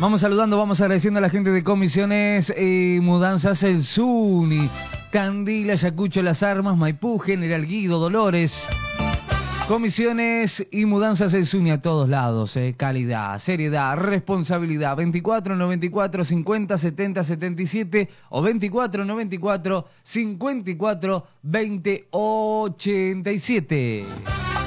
Vamos saludando, vamos agradeciendo a la gente de Comisiones y Mudanzas El Zuni, Candil, Ayacucho, Las Armas, Maipú, General Guido, Dolores. Comisiones y Mudanzas El Zuni a todos lados, calidad, seriedad, responsabilidad. 24 94 50 70 77 o 24 94 54 20 87.